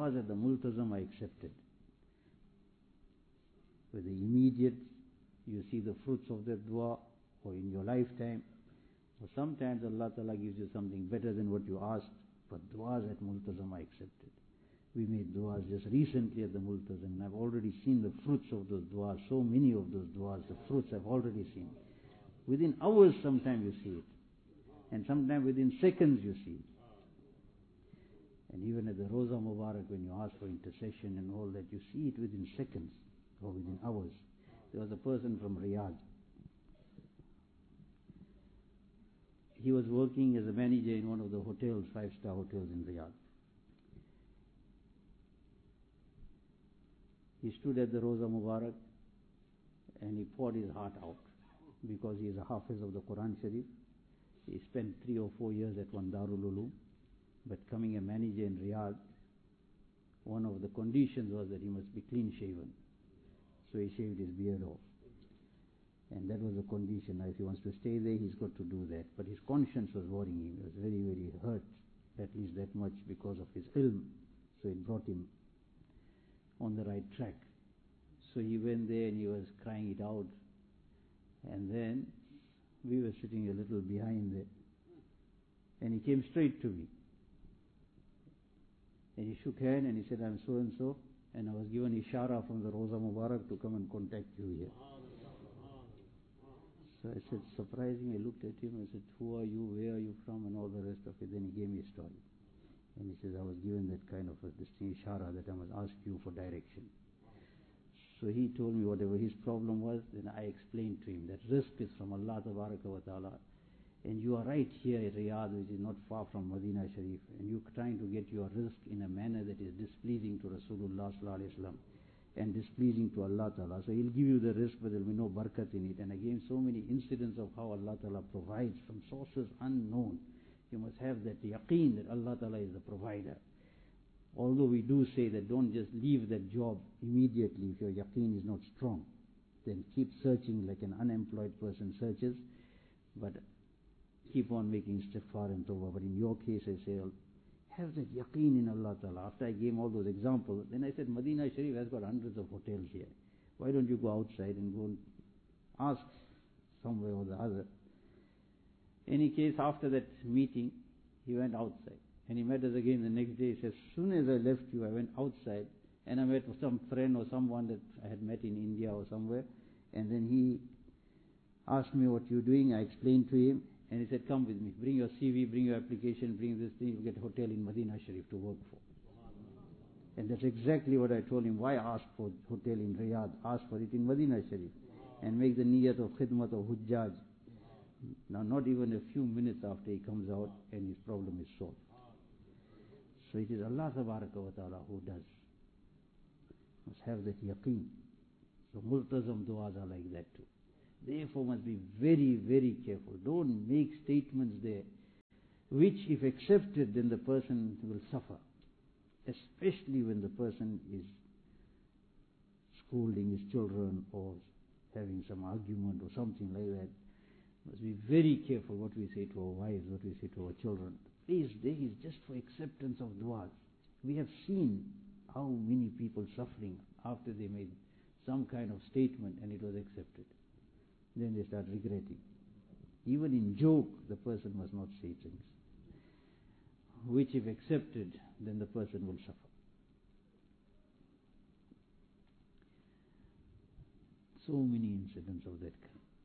du'as at the multazam are accepted. Whether immediate, you see the fruits of that dua, or in your lifetime, or sometimes Allah Ta'ala gives you something better than what you asked, but du'as at multazam are accepted. We made du'as just recently at the multazam, and I've already seen the fruits of those du'as, so many of those du'as, the fruits I've already seen. Within hours sometimes you see it, and sometimes within seconds you see it. And even at the Roza Mubarak, when you ask for intercession and all that, you see it within seconds or within hours. There was a person from Riyadh. He was working as a manager in one of the hotels, 5-star hotels in Riyadh. He stood at the Roza Mubarak and he poured his heart out because he is a Hafiz of the Quran Sharif. He spent 3 or 4 years at one Darul Ulum, but coming a manager in Riyadh, one of the conditions was that he must be clean shaven. So he shaved his beard off. And that was the condition. Now if he wants to stay there, he's got to do that. But his conscience was worrying him. He was very, very hurt, at least that much, because of his ilm. So it brought him on the right track. So he went there and he was crying it out. And then we were sitting a little behind there. And he came straight to me. And he shook hand and he said, I'm so and so. And I was given ishara from the Roza Mubarak to come and contact you here. So I said, surprising, I looked at him, I said, who are you, where are you from, and all the rest of it. Then he gave me a story. And he says, I was given that kind of a ishara that I must ask you for direction. So he told me whatever his problem was, then I explained to him that rizq is from Allah Tabaraka wa Ta'ala. And you are right here at Riyadh, which is not far from Medina Sharif, and you're trying to get your rizq in a manner that is displeasing to Rasulullah Sallallahu Alaihi Wasallam and displeasing to Allah Ta'ala. So He'll give you the rizq, but there will be no barakat in it. And I gave so many incidents of how Allah Ta'ala provides from sources unknown. You must have that yaqeen that Allah Ta'ala is the provider. Although we do say that don't just leave that job immediately if your yaqeen is not strong. Then keep searching like an unemployed person searches, but keep on making istighfar and tawbah. But in your case, I say, have that yaqeen in Allah Ta'ala. After I gave all those examples, then I said, Medina Sharif has got hundreds of hotels here. Why don't you go outside and go and ask somewhere or the other? Any case, after that meeting, he went outside. And he met us again the next day. He says, as soon as I left you, I went outside and I met some friend or someone that I had met in India or somewhere. And then he asked me, what you're doing? I explained to him. And he said, come with me. Bring your CV, bring your application, bring this thing. You'll get a hotel in Medina Sharif to work for. And that's exactly what I told him. Why ask for hotel in Riyadh? Ask for it in Medina Sharif. And make the niyat of khidmat of hujjaj. Now, not even a few minutes after he comes out and his problem is solved. So it is Allah Tabaraka wa Ta'ala who does. Must have that yaqeen. So multazam du'as are like that too. Therefore must be very, very careful. Don't make statements there which if accepted then the person will suffer. Especially when the person is scolding his children or having some argument or something like that. Must be very careful what we say to our wives, what we say to our children. Please, there is just for acceptance of du'as. We have seen how many people suffering after they made some kind of statement and it was accepted. Then they start regretting. Even in joke, the person must not say things which if accepted, then the person will suffer. So many incidents of that kind.